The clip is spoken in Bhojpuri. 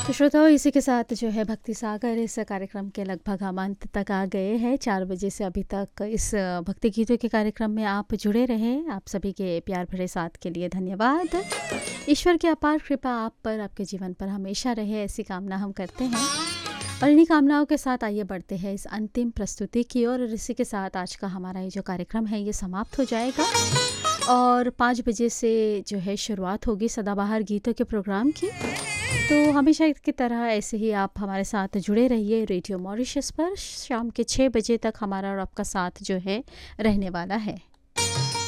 तो श्रोताओं, इसी के साथ जो है भक्ति सागर इस कार्यक्रम के लगभग हम अंत तक आ गए हैं। 4 बजे से अभी तक इस भक्ति गीतों के कार्यक्रम में आप जुड़े रहे। आप सभी के प्यार भरे साथ के लिए धन्यवाद। ईश्वर की अपार कृपा आप पर, आपके जीवन पर हमेशा रहे, ऐसी कामना हम करते हैं। और इन्हीं कामनाओं के साथ आइए बढ़ते हैं इस अंतिम प्रस्तुति की ओर। और इसी के साथ आज का हमारा ये जो कार्यक्रम है ये समाप्त हो जाएगा। और 5 बजे से जो है शुरुआत होगी सदाबहार गीतों के प्रोग्राम की। तो हमेशा की तरह ऐसे ही आप हमारे साथ जुड़े रहिए रेडियो मॉरिशस पर। शाम के 6 बजे तक हमारा और आपका साथ जो है रहने वाला है।